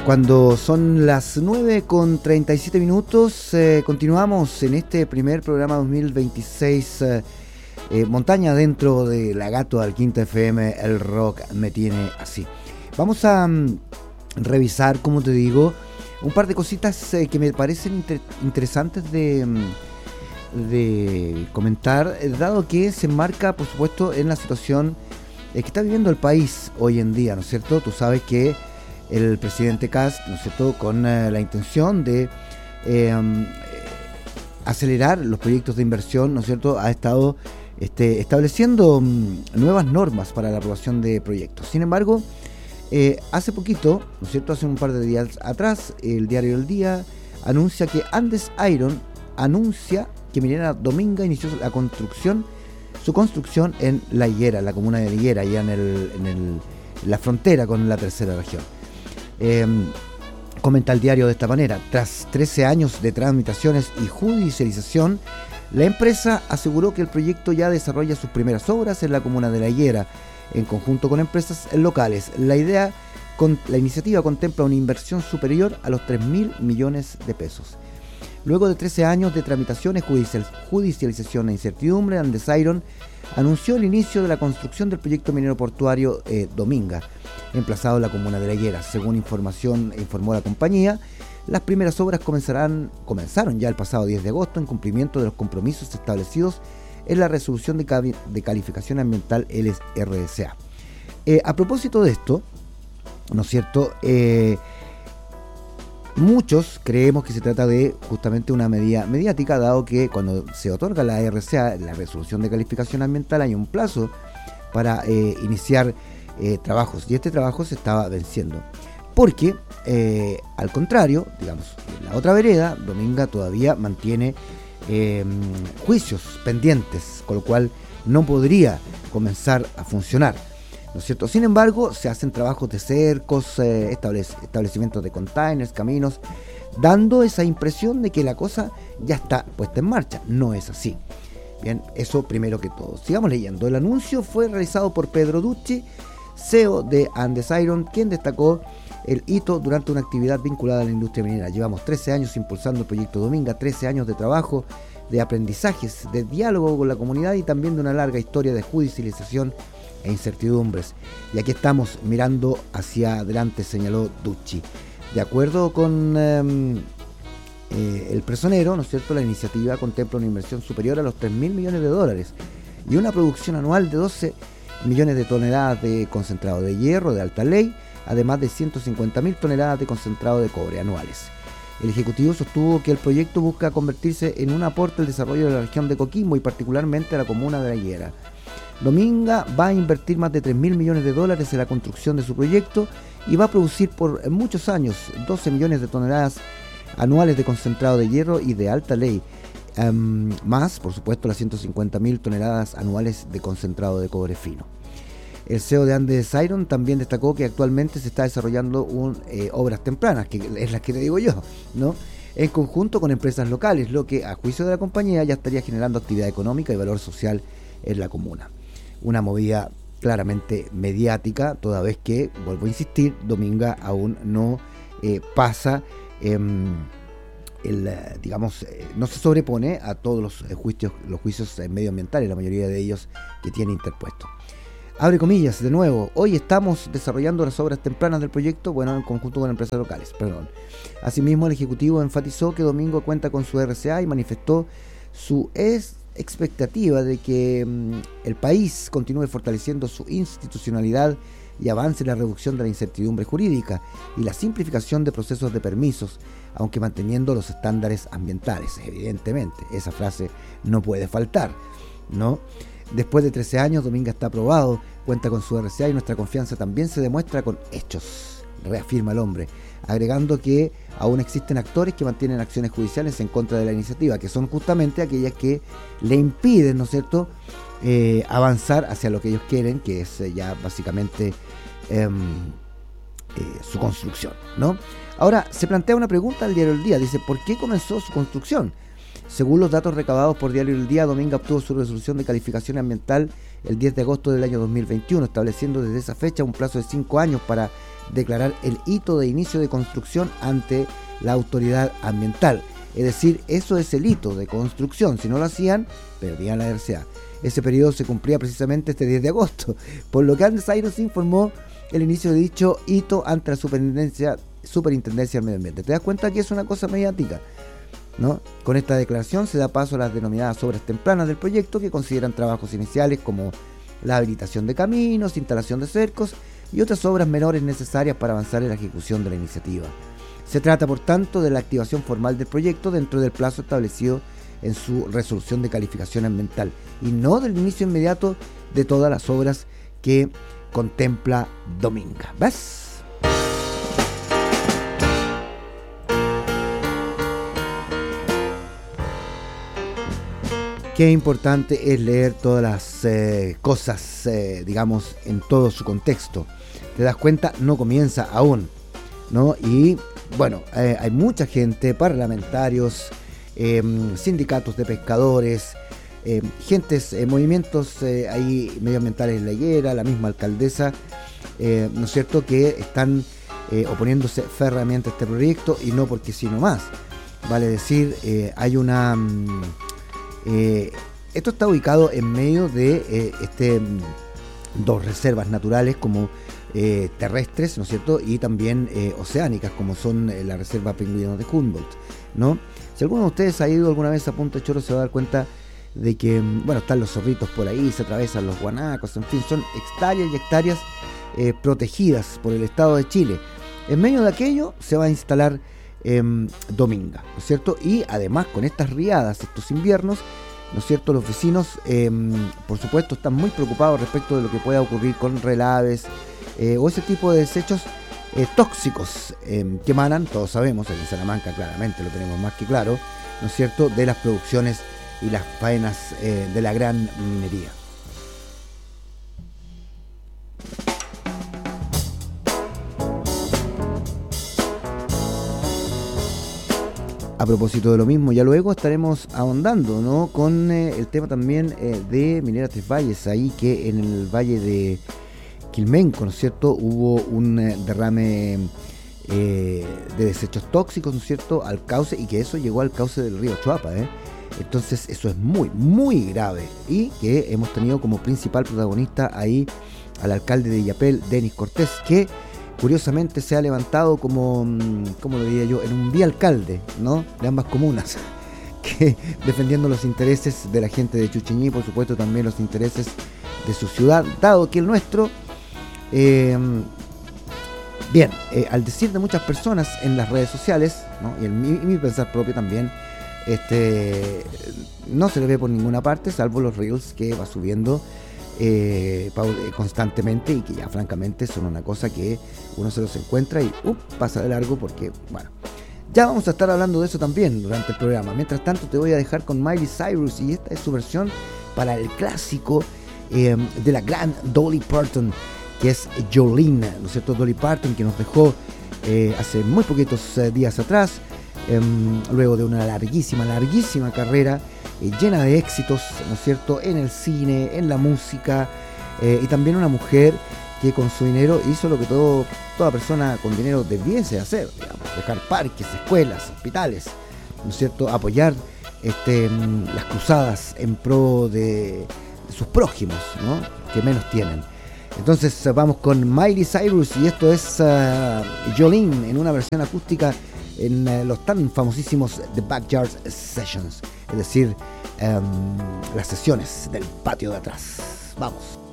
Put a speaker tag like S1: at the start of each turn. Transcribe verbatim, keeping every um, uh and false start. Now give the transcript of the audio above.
S1: Cuando son las nueve con treinta y siete minutos, eh, continuamos en este primer programa dos mil veintiséis, eh, eh, Montaña dentro de la Gato al Quinta F M, el rock me tiene así. Vamos a um, revisar, como te digo, un par de cositas eh, que me parecen inter- interesantes de, de comentar, eh, dado que se enmarca, por supuesto, en la situación eh, que está viviendo el país hoy en día, ¿no es cierto? Tú sabes que el presidente Kast, ¿no es cierto?, con eh, la intención de eh, um, acelerar los proyectos de inversión, ¿no es cierto?, ha estado este, estableciendo um, nuevas normas para la aprobación de proyectos. Sin embargo, eh, hace poquito, ¿no es cierto?, hace un par de días atrás, el diario El Día anuncia que Andes Iron anuncia que Minera Dominga inició la construcción, su construcción en La Higuera, la comuna de La Higuera, allá en, el, en el, la frontera con la tercera región. Eh, comenta el diario de esta manera: tras trece años de tramitaciones y judicialización, la empresa aseguró que el proyecto ya desarrolla sus primeras obras en la comuna de La Higuera, en conjunto con empresas locales. La idea, con, la iniciativa contempla una inversión superior a los tres mil millones de pesos. Luego de trece años de tramitaciones, judicial, judicialización e incertidumbre, Andes Iron anunció el inicio de la construcción del proyecto minero portuario eh, Dominga, emplazado en la comuna de La Higuera. Según información informó la compañía, las primeras obras comenzarán, comenzaron ya el pasado diez de agosto en cumplimiento de los compromisos establecidos en la resolución de, cabi- de calificación ambiental L R S A. Eh, a propósito de esto, ¿no es cierto?, eh, muchos creemos que se trata de justamente una medida mediática, dado que cuando se otorga la R C A, la resolución de calificación ambiental, hay un plazo para eh, iniciar eh, trabajos, y este trabajo se estaba venciendo. Porque, eh, al contrario, digamos, la otra vereda, Dominga, todavía mantiene eh, juicios pendientes, con lo cual no podría comenzar a funcionar, ¿no es cierto? Sin embargo, se hacen trabajos de cercos, eh, establec- establecimientos de containers, caminos, dando esa impresión de que la cosa ya está puesta en marcha. No es así. Bien, eso primero que todo. Sigamos leyendo. El anuncio fue realizado por Pedro Ducci, C E O de Andes Iron, quien destacó el hito durante una actividad vinculada a la industria minera. Llevamos trece años impulsando el proyecto Dominga, trece años de trabajo, de aprendizajes, de diálogo con la comunidad y también de una larga historia de judicialización e incertidumbres. Y aquí estamos mirando hacia adelante, señaló Ducci. De acuerdo con eh, eh, el personero, ¿no es cierto?, la iniciativa contempla una inversión superior a los tres mil millones de dólares y una producción anual de doce millones de toneladas de concentrado de hierro de alta ley, además de ciento cincuenta mil toneladas de concentrado de cobre anuales. El Ejecutivo sostuvo que el proyecto busca convertirse en un aporte al desarrollo de la región de Coquimbo y particularmente a la comuna de La Higuera. Dominga va a invertir más de tres mil millones de dólares en la construcción de su proyecto y va a producir por muchos años doce millones de toneladas anuales de concentrado de hierro y de alta ley, um, más, por supuesto, las ciento cincuenta mil toneladas anuales de concentrado de cobre fino. El C E O de Andes Iron también destacó que actualmente se está desarrollando un, eh, obras tempranas, que es las que te digo yo, ¿no?, en conjunto con empresas locales, lo que a juicio de la compañía ya estaría generando actividad económica y valor social en la comuna. Una movida claramente mediática, toda vez que, vuelvo a insistir, Dominga aún no eh, pasa, eh, el, digamos, eh, no se sobrepone a todos los eh, juicios, los juicios eh, medioambientales, la mayoría de ellos que tiene interpuesto. Abre comillas, de nuevo, hoy estamos desarrollando las obras tempranas del proyecto, bueno, en conjunto con empresas locales, perdón. Asimismo, el Ejecutivo enfatizó que Domingo cuenta con su R C A y manifestó su es expectativa de que mmm, el país continúe fortaleciendo su institucionalidad y avance en la reducción de la incertidumbre jurídica y la simplificación de procesos de permisos, aunque manteniendo los estándares ambientales. Evidentemente, esa frase no puede faltar, ¿no? Después de trece años, Dominga está aprobado, cuenta con su R C A y nuestra confianza también se demuestra con hechos, reafirma el hombre, agregando que aún existen actores que mantienen acciones judiciales en contra de la iniciativa, que son justamente aquellas que le impiden, ¿no es cierto?, eh, avanzar hacia lo que ellos quieren, que es eh, ya básicamente eh, eh, su construcción, ¿no? Ahora, se plantea una pregunta al diario El Día, dice, ¿por qué comenzó su construcción? Según los datos recabados por Diario El Día, Dominga obtuvo su resolución de calificación ambiental el diez de agosto del año dos mil veintiuno, estableciendo desde esa fecha un plazo de cinco años para declarar el hito de inicio de construcción ante la autoridad ambiental. Es decir, eso es el hito de construcción. Si no lo hacían, perdían la R C A. Ese periodo se cumplía precisamente este diez de agosto, por lo que Andes Aires informó el inicio de dicho hito ante la Superintendencia, Superintendencia del Medio Ambiente. ¿Te das cuenta que es una cosa mediática? ¿No? Con esta declaración se da paso a las denominadas obras tempranas del proyecto, que consideran trabajos iniciales como la habilitación de caminos, instalación de cercos y otras obras menores necesarias para avanzar en la ejecución de la iniciativa. Se trata, por tanto, de la activación formal del proyecto dentro del plazo establecido en su resolución de calificación ambiental y no del inicio inmediato de todas las obras que contempla Dominga. ¿Ves? Qué importante es leer todas las eh, cosas, eh, digamos, en todo su contexto. Te das cuenta, no comienza aún, ¿no? Y bueno, eh, hay mucha gente, parlamentarios, eh, sindicatos de pescadores, eh, gentes, eh, movimientos eh, ahí medioambientales en la higuera, la misma alcaldesa, eh, ¿no es cierto?, que están eh, oponiéndose férreamente a este proyecto y no porque sí nomás. Vale decir, eh, hay una... Mm, eh, esto está ubicado en medio de eh, este dos reservas naturales como eh, terrestres, ¿no es cierto?, y también eh, oceánicas, como son eh, la reserva Pingüinos de Humboldt, ¿no? Si alguno de ustedes ha ido alguna vez a Punta Choro, se va a dar cuenta de que, bueno, están los zorritos por ahí, se atravesan los guanacos, en fin, son hectáreas y hectáreas eh, protegidas por el Estado de Chile. En medio de aquello se va a instalar eh, Dominga, ¿no es cierto? Y además, con estas riadas, estos inviernos, ¿no es cierto?, los vecinos, eh, por supuesto, están muy preocupados respecto de lo que pueda ocurrir con relaves eh, o ese tipo de desechos eh, tóxicos eh, que emanan, todos sabemos, en Salamanca claramente lo tenemos más que claro, ¿no es cierto?, de las producciones y las faenas eh, de la gran minería. A propósito de lo mismo, ya luego estaremos ahondando, ¿no?, con eh, el tema también eh, de Minera Tres Valles, ahí que en el valle de Quilmenco, ¿no es cierto?, hubo un eh, derrame eh, de desechos tóxicos, ¿no es cierto?, al cauce, y que eso llegó al cauce del río Choapa, ¿eh? Entonces eso es muy, muy grave, y que hemos tenido como principal protagonista ahí al alcalde de Illapel, Denis Cortés, que curiosamente se ha levantado como, como lo diría yo, en un vialcalde, ¿no?, de ambas comunas, que defendiendo los intereses de la gente de Chuchiñí, por supuesto también los intereses de su ciudad, dado que el nuestro, eh, bien, eh, al decir de muchas personas en las redes sociales, ¿no?, y en mi, y mi pensar propio también, este, no se le ve por ninguna parte, salvo los reels que va subiendo Eh, constantemente y que ya francamente son una cosa que uno se los encuentra y uh, pasa de largo porque, bueno, ya vamos a estar hablando de eso también durante el programa. Mientras tanto te voy a dejar con Miley Cyrus y esta es su versión para el clásico eh, de la gran Dolly Parton, que es Jolene, ¿no es cierto? Dolly Parton, que nos dejó eh, hace muy poquitos eh, días atrás, eh, luego de una larguísima, larguísima carrera Eh, llena de éxitos, ¿no es cierto?, en el cine, en la música, eh, y también una mujer que con su dinero hizo lo que todo, toda persona con dinero debiese hacer, digamos, dejar parques, escuelas, hospitales, ¿no es cierto?, apoyar este, las cruzadas en pro de, de sus prójimos, ¿no?, que menos tienen. Entonces vamos con Miley Cyrus y esto es uh, Jolene en una versión acústica en uh, los tan famosísimos The Backyard Sessions, es decir, um, las sesiones del patio de atrás. Vamos.